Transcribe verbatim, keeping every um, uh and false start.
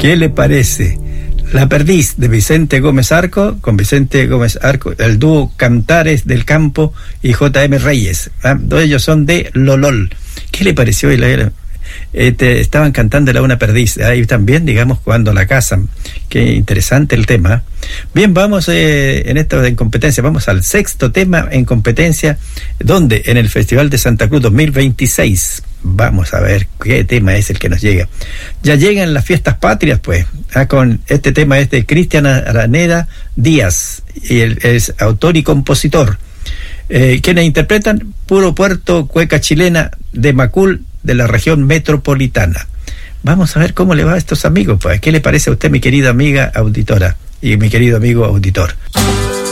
¿Qué le parece? La Perdiz de Vicente Gómez Arco, con Vicente Gómez Arco, el dúo Cantares del Campo y J M Reyes. ¿Ah? Todos ellos son de Lolol. ¿Qué le pareció? Este, estaban cantándola una perdiz. Ahí también, digamos, cuando la cazan. Qué interesante el tema. Bien, vamos eh, en esto en competencia. Vamos al sexto tema en competencia. ¿Dónde? En el Festival de Santa Cruz dos mil veintiséis. Vamos a ver qué tema es el que nos llega. Ya llegan las fiestas patrias, pues. Ah, con este tema es de Cristian Araneda Díaz. Y él es autor y compositor. Eh, quienes interpretan Puro Puerto, cueca chilena de Macul, de la región metropolitana. Vamos a ver cómo le va a estos amigos, pues. ¿Qué le parece a usted, mi querida amiga auditora y mi querido amigo auditor?